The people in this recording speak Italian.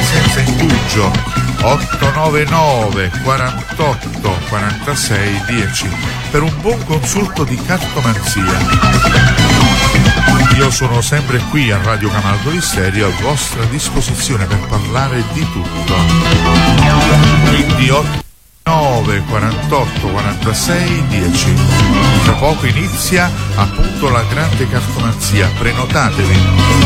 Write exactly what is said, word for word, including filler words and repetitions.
senza indugio. otto nove nove quarantotto quarantasei dieci per un buon consulto di cartomanzia. Io sono sempre qui a Radio Camaldoli Stereo a vostra disposizione per parlare di tutto. Quindi otto nove quarantotto quarantasei dieci. Tra poco inizia appunto la grande cartomanzia, prenotatevi.